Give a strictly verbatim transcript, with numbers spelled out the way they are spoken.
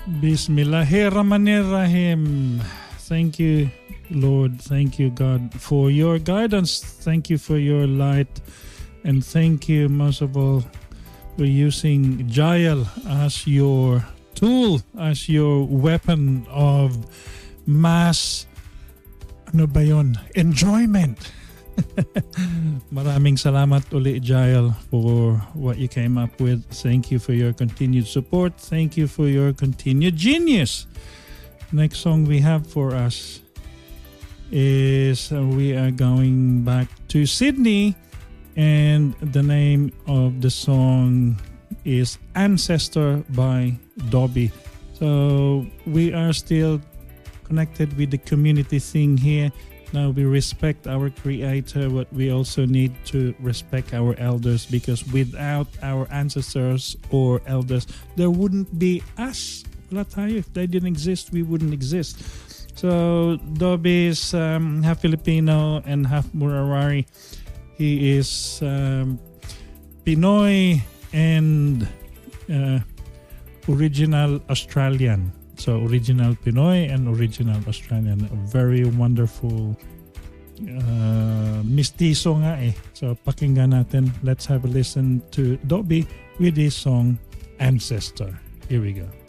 Bismillahirrahmanirrahim. Thank you, Lord. Thank you, God, for your guidance. Thank you for your light. And thank you, most of all, for using Jael as your tool, as your weapon of mass, ano ba yun? Enjoyment. Maraming salamat uli, Jael, for what you came up with. Thank you for your continued support. Thank you for your continued genius. Next song we have for us is uh, we are going back to Sydney, and the name of the song is Ancestor by Dobby. So we are still connected with the community thing here. Now we respect our creator, but we also need to respect our elders, because without our ancestors or elders, there wouldn't be us. Wala tayo. If they didn't exist, we wouldn't exist. So Dobby is um, half Filipino and half Murawari. He is um, Pinoy and uh, original Australian. So original Pinoy and original Australian. A very wonderful uh, mistizo nga eh. So pakinggan natin. Let's have a listen to Dobby with his song Ancestor. Here we go.